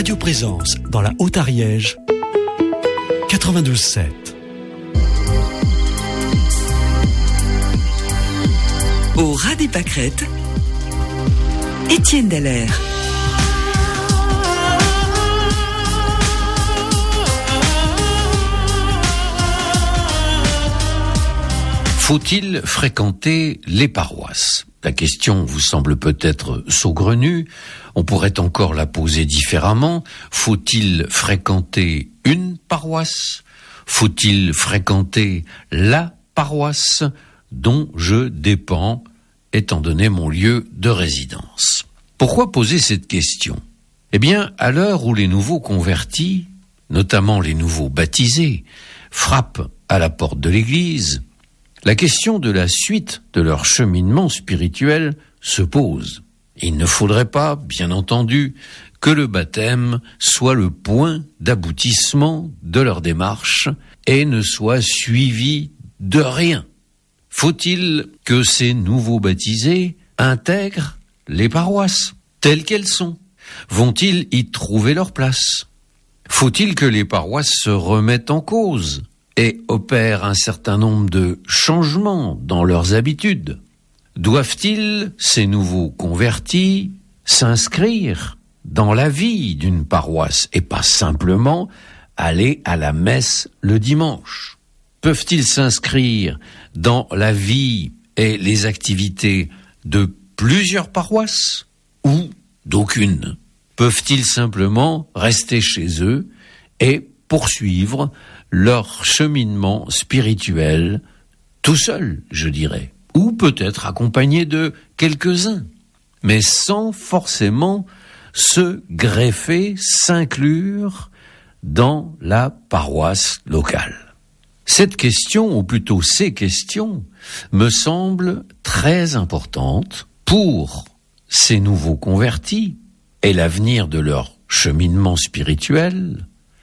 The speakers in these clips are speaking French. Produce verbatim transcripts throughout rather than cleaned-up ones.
Radio Présence dans la Haute-Ariège, quatre-vingt-douze sept. Au ras des pâquerettes, Étienne Dallaire. Faut-il fréquenter les paroisses ? La question vous semble peut-être saugrenue, on pourrait encore la poser différemment. Faut-il fréquenter une paroisse ? Faut-il fréquenter la paroisse dont je dépends, étant donné mon lieu de résidence ? Pourquoi poser cette question ? Eh bien, à l'heure où les nouveaux convertis, notamment les nouveaux baptisés, frappent à la porte de l'Église, la question de la suite de leur cheminement spirituel se pose. Il ne faudrait pas, bien entendu, que le baptême soit le point d'aboutissement de leur démarche et ne soit suivi de rien. Faut-il que ces nouveaux baptisés intègrent les paroisses telles qu'elles sont ? Vont-ils y trouver leur place ? Faut-il que les paroisses se remettent en cause et opèrent un certain nombre de changements dans leurs habitudes ? Doivent-ils, ces nouveaux convertis, s'inscrire dans la vie d'une paroisse et pas simplement aller à la messe le dimanche ? Peuvent-ils s'inscrire dans la vie et les activités de plusieurs paroisses ou d'aucune ? Peuvent-ils simplement rester chez eux et poursuivre leur cheminement spirituel tout seul, je dirais, ou peut-être accompagné de quelques-uns, mais sans forcément se greffer, s'inclure dans la paroisse locale. Cette question, ou plutôt ces questions, me semblent très importantes pour ces nouveaux convertis et l'avenir de leur cheminement spirituel,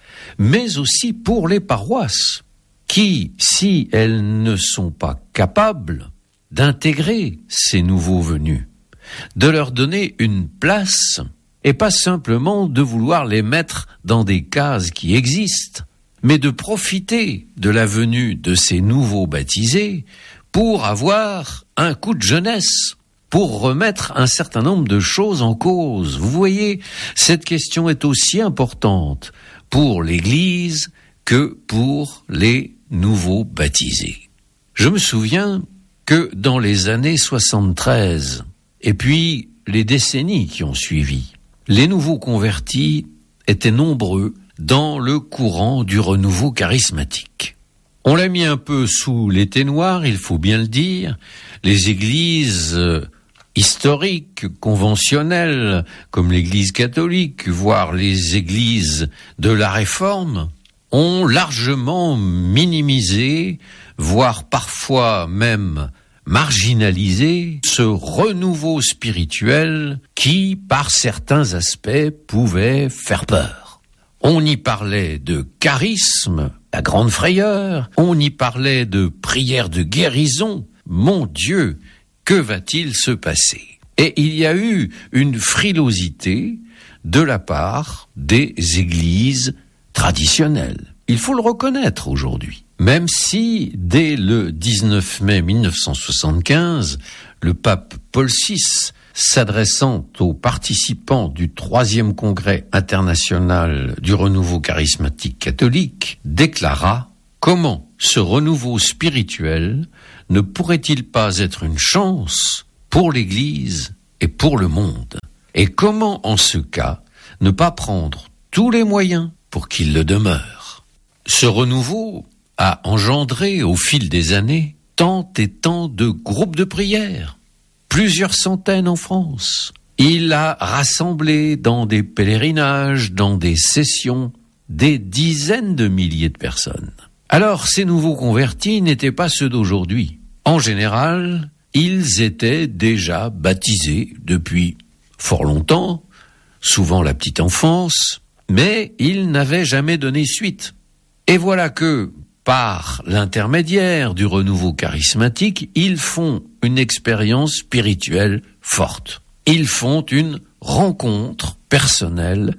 mais aussi pour les paroisses, qui, si elles ne sont pas capables d'intégrer ces nouveaux venus, de leur donner une place, et pas simplement de vouloir les mettre dans des cases qui existent, mais de profiter de la venue de ces nouveaux baptisés pour avoir un coup de jeunesse, pour remettre un certain nombre de choses en cause. Vous voyez, cette question est aussi importante pour l'Église que pour les nouveaux baptisés. Je me souviens que dans les années soixante-treize, et puis les décennies qui ont suivi, les nouveaux convertis étaient nombreux dans le courant du renouveau charismatique. On l'a mis un peu sous l'éteignoir, il faut bien le dire. Les églises historiques, conventionnelles, comme l'Église catholique, voire les églises de la Réforme, ont largement minimisé, voire parfois même marginalisé, ce renouveau spirituel qui, par certains aspects, pouvait faire peur. On y parlait de charisme, la grande frayeur, on y parlait de prière de guérison. Mon Dieu, que va-t-il se passer ? Et il y a eu une frilosité de la part des églises traditionnelles. Il faut le reconnaître aujourd'hui. Même si, dès le dix-neuf mai mille neuf cent soixante-quinze, le pape Paul six, s'adressant aux participants du troisième congrès international du renouveau charismatique catholique, déclara « Comment ce renouveau spirituel ne pourrait-il pas être une chance pour l'Église et pour le monde ? Et comment, en ce cas, ne pas prendre tous les moyens pour qu'il le demeure ?» Ce renouveau a engendré, au fil des années, tant et tant de groupes de prière, plusieurs centaines en France. Il a rassemblé dans des pèlerinages, dans des sessions, des dizaines de milliers de personnes. Alors, ces nouveaux convertis n'étaient pas ceux d'aujourd'hui. En général, ils étaient déjà baptisés depuis fort longtemps, souvent la petite enfance, mais ils n'avaient jamais donné suite. Et voilà que, par l'intermédiaire du renouveau charismatique, ils font une expérience spirituelle forte. Ils font une rencontre personnelle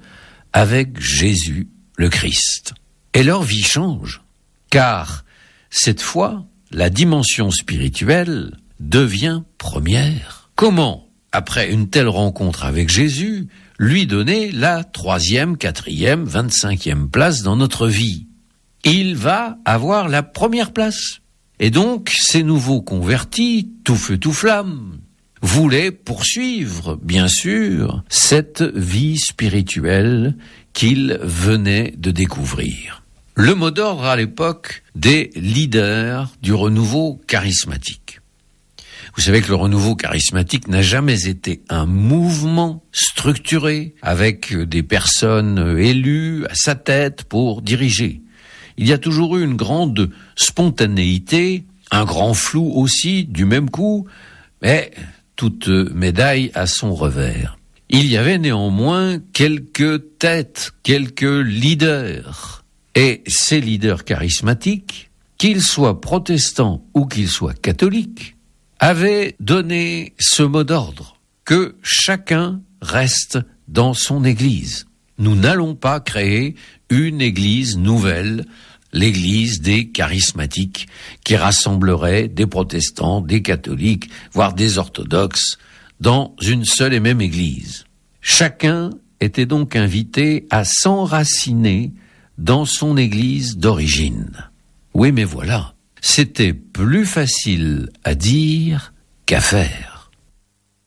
avec Jésus le Christ. Et leur vie change, car cette fois, la dimension spirituelle devient première. Comment, après une telle rencontre avec Jésus, lui donner la troisième, quatrième, vingt-cinquième place dans notre vie? Il va avoir la première place. Et donc, ces nouveaux convertis, tout feu tout flamme, voulaient poursuivre, bien sûr, cette vie spirituelle qu'ils venaient de découvrir. Le mot d'ordre à l'époque des leaders du renouveau charismatique. Vous savez que le renouveau charismatique n'a jamais été un mouvement structuré avec des personnes élues à sa tête pour diriger. Il y a toujours eu une grande spontanéité, un grand flou aussi du même coup, mais toute médaille a son revers. Il y avait néanmoins quelques têtes, quelques leaders. Et ces leaders charismatiques, qu'ils soient protestants ou qu'ils soient catholiques, avaient donné ce mot d'ordre, que chacun reste dans son église. Nous n'allons pas créer une église nouvelle, l'église des charismatiques, qui rassemblerait des protestants, des catholiques, voire des orthodoxes, dans une seule et même église. Chacun était donc invité à s'enraciner dans son église d'origine. Oui, mais voilà, c'était plus facile à dire qu'à faire.